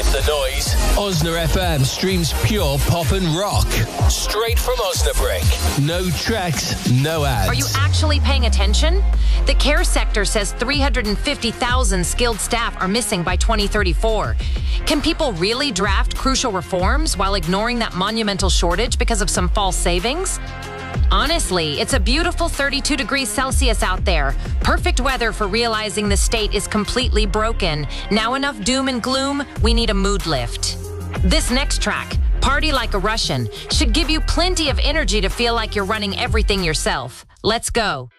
The Noise. Osna FM streams pure pop and rock. Straight from Osnabrück. No tracks, no ads. Are you actually paying attention? The care sector says 350,000 skilled staff are missing by 2034. Can people really draft crucial reforms while ignoring that monumental shortage because of some false savings? Honestly, it's a beautiful 32 degrees Celsius out there. Perfect weather for realizing the state is completely broken. Now enough doom and gloom, we need a mood lift. This next track, Party Like a Russian, should give you plenty of energy to feel like you're running everything yourself. Let's go.